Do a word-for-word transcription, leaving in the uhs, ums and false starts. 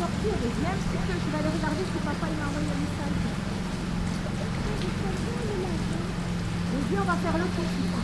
sorti au deuxième, c'est que je vais aller regarder si papa il m'a envoyé un message. Et puis on va faire le cours.